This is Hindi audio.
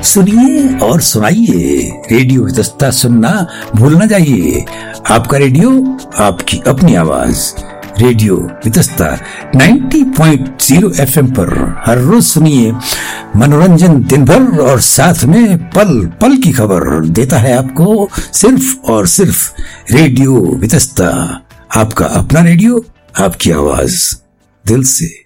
सुनिए और सुनाइए, रेडियो वितस्ता सुनना भूल न जाइए। आपका रेडियो, आपकी अपनी आवाज, रेडियो वितस्ता 90.0 FM पर हर रोज सुनिए। मनोरंजन दिन भर और साथ में पल पल की खबर देता है आपको सिर्फ और सिर्फ रेडियो वितस्ता। आपका अपना रेडियो, आपकी आवाज, दिल से।